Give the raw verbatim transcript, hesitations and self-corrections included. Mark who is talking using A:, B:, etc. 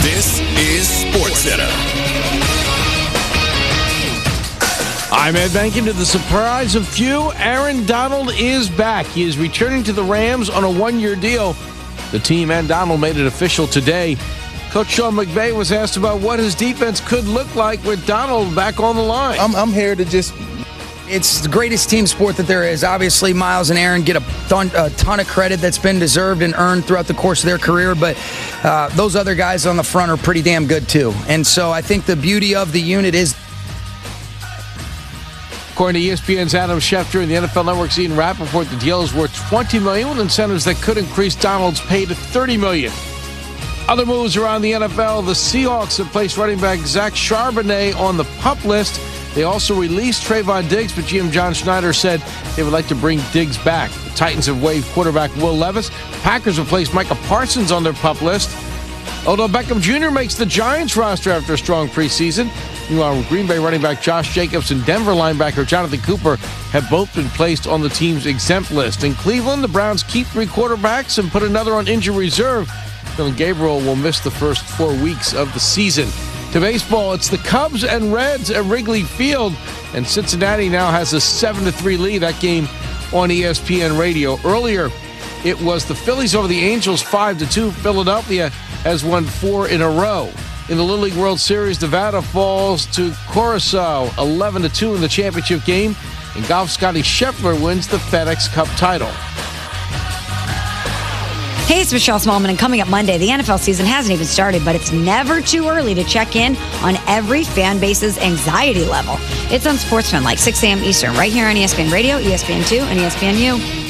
A: This is SportsCenter.
B: I'm Ed Bankin. To the surprise of few, Aaron Donald is back. He is returning to the Rams on a one-year deal. The team and Donald made it official today. Coach Sean McVay was asked about what his defense could look like with Donald back on the line.
C: I'm, I'm here to just... It's the greatest team sport that there is. Obviously, Miles and Aaron get a ton, a ton of credit that's been deserved and earned throughout the course of their career, but uh, those other guys on the front are pretty damn good too. And so I think the beauty of the unit is...
B: According to E S P N's Adam Schefter and the N F L Network's Ian Rappaport, the deal is worth twenty million dollars with incentives that could increase Donald's pay to thirty million dollars. Other moves around the N F L, the Seahawks have placed running back Zach Charbonnet on the PUP list. They also released Trayvon Diggs, but G M John Schneider said they would like to bring Diggs back. The Titans have waived quarterback Will Levis. Packers have placed Micah Parsons on their PUP list. Odell Beckham Junior makes the Giants roster after a strong preseason. Meanwhile, Green Bay running back Josh Jacobs and Denver linebacker Jonathan Cooper have both been placed on the team's exempt list. In Cleveland, the Browns keep three quarterbacks and put another on injury reserve. Dylan Gabriel will miss the first four weeks of the season. To baseball, it's the Cubs and Reds at Wrigley Field, and Cincinnati now has a seven to three lead. That game on E S P N Radio. Earlier, it was the Phillies over the Angels five to two. Philadelphia has won four in a row. In the Little League World Series, Nevada falls to Curacao eleven to two in the championship game. In golf, Scotty Scheffler wins the FedEx Cup title.
D: Hey, it's Michelle Smallman, and coming up Monday, the N F L season hasn't even started, but it's never too early to check in on every fan base's anxiety level. It's on SportsFan, like six a.m. Eastern, right here on E S P N Radio, E S P N two, and E S P N U.